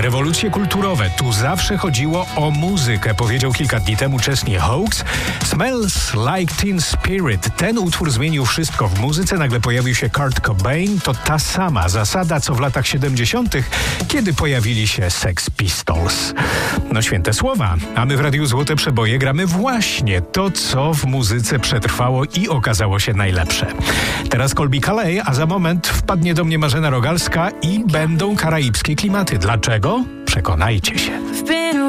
Rewolucje kulturowe. Tu zawsze chodziło o muzykę, powiedział kilka dni temu Chesney Hawkes. Smells Like Teen Spirit. Ten utwór zmienił wszystko w muzyce. Nagle pojawił się Kurt Cobain. To ta sama zasada, co w latach 70., kiedy pojawili się Sex Pistols. No święte słowa. A my w Radiu Złote Przeboje gramy właśnie to, co w muzyce przetrwało i okazało się najlepsze. Teraz Colby Calais, a za moment wpadnie do mnie Marzena Rogalska i będą karaibskie klimaty. Dlaczego? Przekonajcie się.